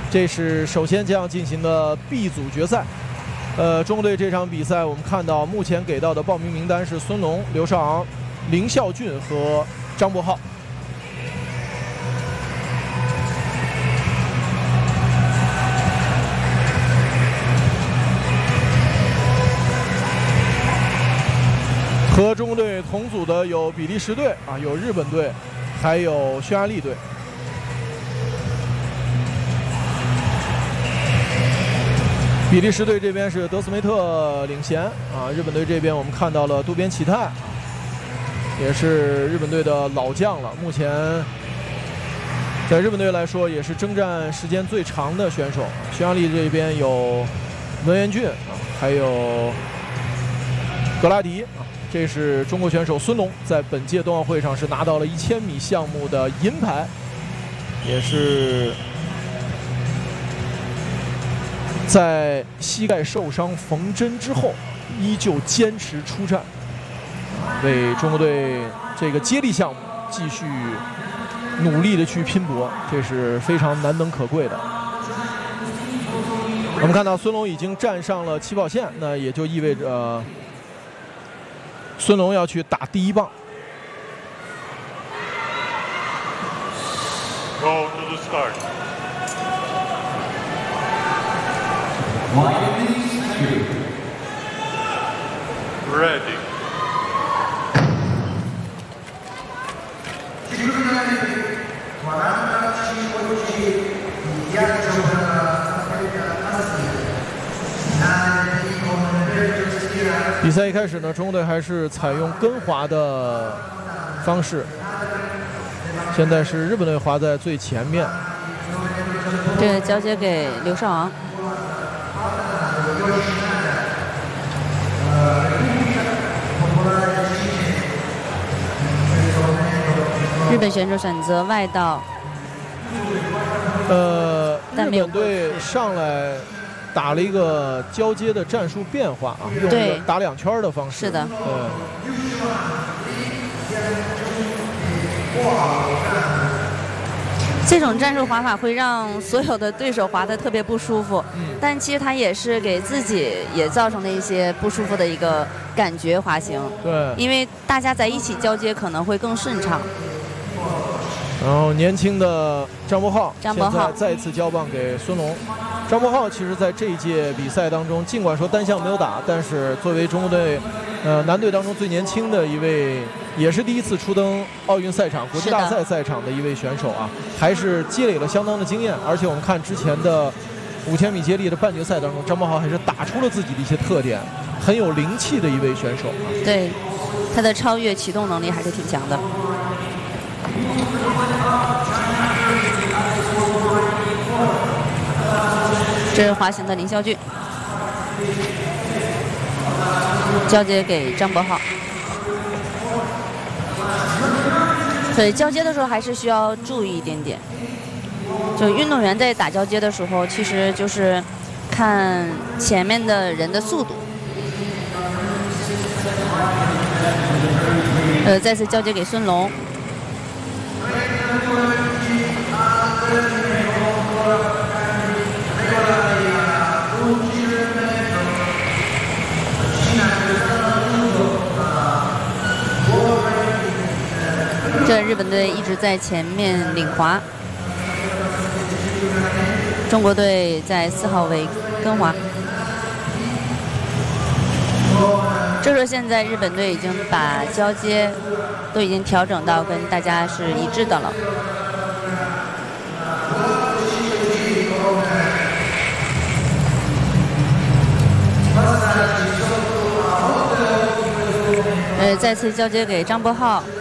这是首先将进行的 B 组决赛。中国队这场比赛，我们看到目前给到的报名名单是孙龙、刘少昂、林孝俊和张博浩。和中国队同组的有比利时队啊，有日本队，还有匈牙利队。比利时队这边是德斯梅特领衔啊，日本队这边我们看到了渡边启太，也是日本队的老将了。目前在日本队来说，也是征战时间最长的选手。匈牙利这边有文彦俊啊，还有格拉迪啊。这是中国选手孙龙在本届冬奥会上是拿到了1000米项目的银牌，也是在膝盖受伤缝针之后依旧坚持出战，为中国队这个接力项目继续努力的去拼搏，这是非常难能可贵的。我们看到孙龙已经站上了起跑线，那也就意味着孙龙要去打第一棒。 Go to the start. Ready. 比赛一开始呢，中国队还是采用跟滑的方式。现在是日本队滑在最前面。 这个交接给刘少昂。日本选手选择外道。 日本队上来打了一个交接的战术变化啊，用一个打2圈的方式。 是的。这种战术滑法会让所有的对手滑得特别不舒服，但其实他也是给自己也造成了一些不舒服的一个感觉滑行。 对， 因为大家在一起交接可能会更顺畅。 然后年轻的张博浩现在再一次交棒给孙龙。张博浩其实在这一届比赛当中，尽管说单项没有打，但是作为中国队男队当中最年轻的一位，也是第一次初登奥运赛场、国际大赛赛场的一位选手啊，还是积累了相当的经验。而且我们看之前的5000米接力的半决赛当中，张博浩还是打出了自己的一些特点，很有灵气的一位选手。 对，他的超越启动能力还是挺强的。这是滑行的林孝俊，交接给张博浩。所以交接的时候还是需要注意一点点。就运动员在打交接的时候，其实就是看前面的人的速度。再次交接给孙龙。这日本队一直在前面领滑，中国队在4号位跟滑。这时候现在日本队已经把交接都已经调整到跟大家是一致的了。再次交接给张博浩。